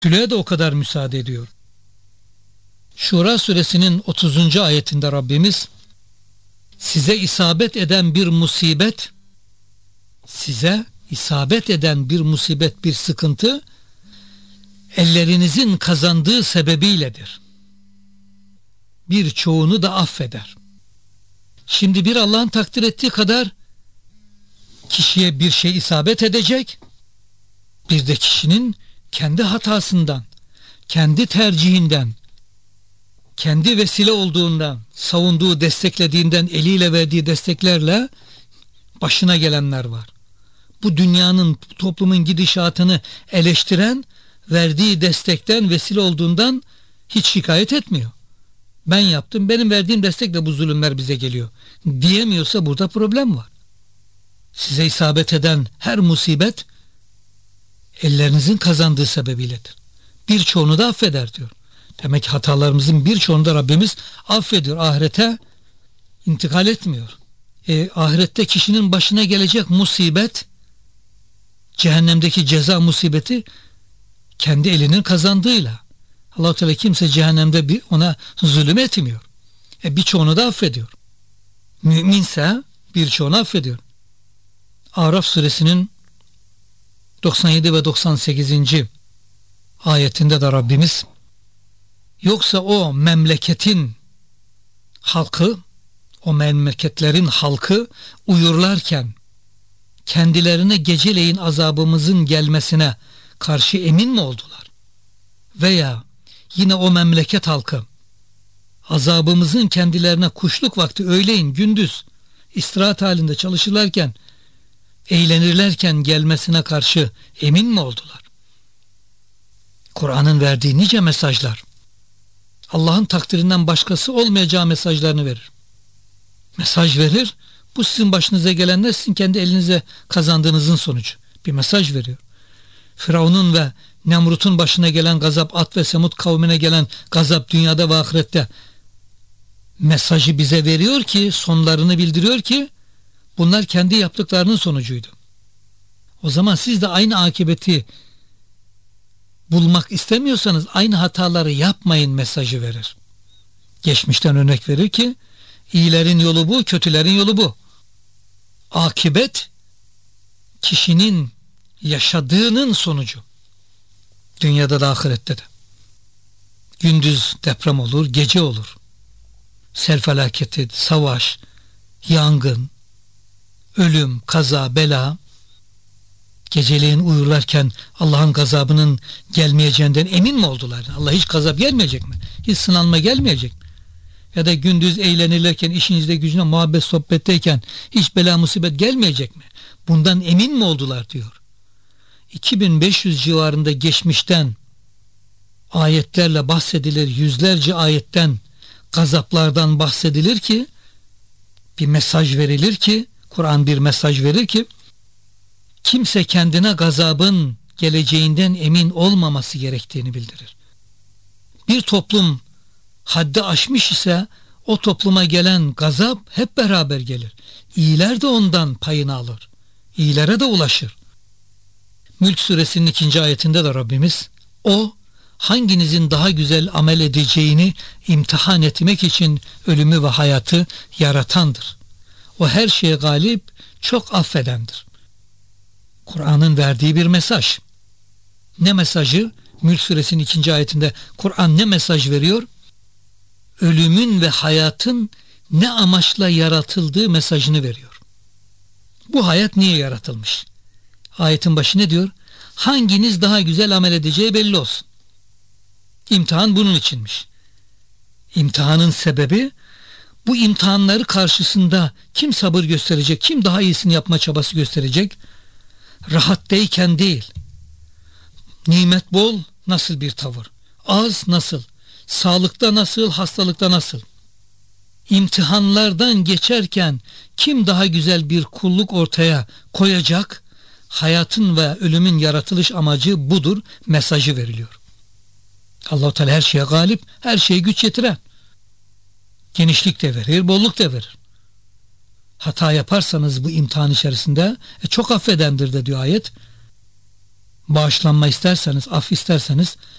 kötülüğe de o kadar müsaade ediyor. Şura suresinin 30. ayetinde Rabbimiz size isabet eden bir musibet, bir sıkıntı ellerinizin kazandığı sebebiyledir. Birçoğunu da affeder. Şimdi bir Allah'ın takdir ettiği kadar kişiye bir şey isabet edecek, bir de kişinin kendi hatasından, kendi tercihinden, kendi vesile olduğundan, savunduğu, desteklediğinden, eliyle verdiği desteklerle başına gelenler var. Bu dünyanın, toplumun gidişatını eleştiren, verdiği destekten, vesile olduğundan hiç şikayet etmiyor. Ben yaptım, benim verdiğim destekle bu zulümler bize geliyor diyemiyorsa burada problem var. Size isabet eden her musibet ellerinizin kazandığı sebebiyledir. Birçoğunu da affeder diyor. Demek ki hatalarımızın birçoğunu da Rabbimiz affediyor. Ahirete intikal etmiyor. Ahirette kişinin başına gelecek musibet, cehennemdeki ceza musibeti kendi elinin kazandığıyla. Allah-u Teala kimse cehennemde ona zulüm etmiyor. Birçoğunu da affediyor. Müminse birçoğunu affediyor. Araf suresinin 97 ve 98. ayetinde de Rabbimiz yoksa o memleketin halkı, o memleketlerin halkı uyurlarken kendilerine geceleyin azabımızın gelmesine karşı emin mi oldular? Veya yine o memleket halkı azabımızın kendilerine kuşluk vakti öğleyin gündüz istirahat halinde çalışırlarken eğlenirlerken gelmesine karşı emin mi oldular? Kur'an'ın verdiği nice mesajlar Allah'ın takdirinden başkası olmayacağı mesajlarını verir. Mesaj verir. Bu sizin başınıza gelenler sizin kendi elinize kazandığınızın sonucu. Bir mesaj veriyor. Firavun'un ve Nemrut'un başına gelen gazap, Ad ve Semud kavmine gelen gazap dünyada ve ahirette mesajı bize veriyor ki, sonlarını bildiriyor ki bunlar kendi yaptıklarının sonucuydu. O zaman siz de aynı akıbeti bulmak istemiyorsanız aynı hataları yapmayın mesajı verir. Geçmişten örnek verir ki iyilerin yolu bu, kötülerin yolu bu. Akıbet kişinin yaşadığının sonucu. Dünyada da ahirette de. Gündüz deprem olur, gece olur. Sel felaketi, savaş, yangın, ölüm, kaza, bela. Geceleyin uyurlarken Allah'ın gazabının gelmeyeceğinden emin mi oldular? Allah hiç gazap gelmeyecek mi? Hiç sınanma gelmeyecek mi? Ya da gündüz eğlenirlerken, işinizde gücüne muhabbet sohbetteyken hiç bela musibet gelmeyecek mi? Bundan emin mi oldular diyor. 2500 civarında geçmişten ayetlerle bahsedilir, yüzlerce ayetten gazaplardan bahsedilir ki bir mesaj verilir ki Kur'an bir mesaj verir ki kimse kendine gazabın geleceğinden emin olmaması gerektiğini bildirir. Bir toplum haddi aşmış ise o topluma gelen gazap hep beraber gelir. İyiler de ondan payını alır. İyilere de ulaşır. Mülk suresinin 2. ayetinde de Rabbimiz o hanginizin daha güzel amel edeceğini imtihan etmek için ölümü ve hayatı yaratandır. O her şeye galip, çok affedendir. Kur'an'ın verdiği bir mesaj. Ne mesajı? Mülk suresinin 2. ayetinde Kur'an ne mesaj veriyor? Ölümün ve hayatın ne amaçla yaratıldığı mesajını veriyor. Bu hayat niye yaratılmış? Ayetin başı ne diyor? Hanginiz daha güzel amel edeceği belli olsun. İmtihan bunun içinmiş. İmtihanın sebebi bu imtihanları karşısında kim sabır gösterecek, kim daha iyisini yapma çabası gösterecek? Rahattayken değil. Nimet bol nasıl bir tavır? Az nasıl? Sağlıkta nasıl? Hastalıkta nasıl? İmtihanlardan geçerken kim daha güzel bir kulluk ortaya koyacak? Hayatın ve ölümün yaratılış amacı budur mesajı veriliyor. Allah-u Teala her şeye galip, her şeye güç yetiren. Genişlik de verir, bolluk da verir. Hata yaparsanız bu imtihan içerisinde çok affedendir de diyor ayet. bağışlanma isterseniz, af isterseniz